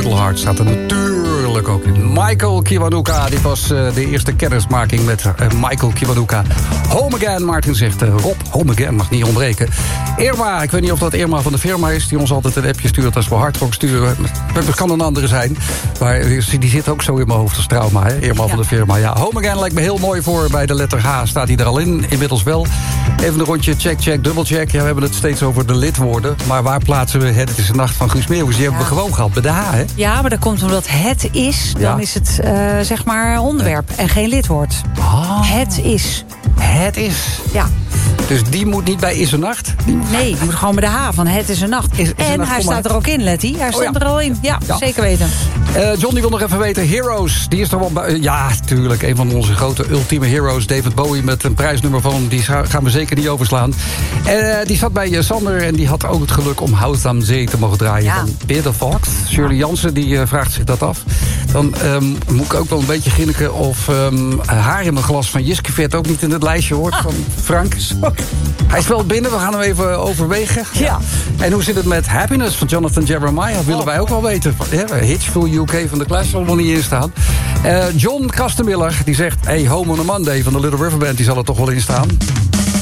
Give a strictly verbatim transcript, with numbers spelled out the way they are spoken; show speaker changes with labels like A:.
A: Little Heart staat er natuurlijk ook in. Michael Kiwanuka, dit was uh, de eerste kennismaking met uh, Michael Kiwanuka. Home Again, Maarten zegt uh, Rob, Home Again mag niet ontbreken. Irma, ik weet niet of dat Irma van de firma is... die ons altijd een appje stuurt als we hardrock sturen. Het kan een andere zijn. Maar die zit ook zo in mijn hoofd als trauma, hè? Irma ja. van de firma. Ja, Home Again lijkt me heel mooi voor. Bij de letter H staat hij er al in, inmiddels wel. Even een rondje check, check, dubbelcheck. Ja, we hebben het steeds over de lidwoorden. Maar waar plaatsen we het? Het is een nacht van Guus Meeuwis. Die ja. hebben we gewoon gehad bij de H, hè?
B: Ja, maar dat komt omdat het is. Dan ja. is het, uh, zeg maar, onderwerp. En geen lidwoord.
A: Oh.
B: Het is.
A: Het is.
B: Ja.
A: Dus die moet niet bij Is een Nacht? Die moet...
B: Nee, die moet gewoon bij de H van Het is een Nacht. Is, is en een nacht, hij staat er ook in, Letty. Hij stond oh, ja. er al in. Ja, ja. zeker weten.
A: Uh, John die wil nog even weten. Heroes, die is er wel bij. Ja, tuurlijk. Een van onze grote ultieme heroes. David Bowie met een prijsnummer van hem. Die gaan we zeker niet overslaan. Uh, die zat bij uh, Sander en die had ook het geluk om Hout aan Zee te mogen draaien. Ja. Van Peter Fox. Shirley Jansen die uh, vraagt zich dat af. Dan um, moet ik ook wel een beetje ginniken of um, haar in mijn glas van Jiske Vet ook niet in het lijstje hoort. Ah. Van Frank. Hij is wel binnen, we gaan hem even overwegen.
B: Ja.
A: En hoe zit het met Happiness van Jonathan Jeremiah? Dat willen oh. wij ook wel weten. Ja, Hitchful U K van de Clash zal er nog niet in staan. Uh, John Kastenmiller die zegt... Hey, Home on a Monday van de Little River Band... die zal er toch wel in staan.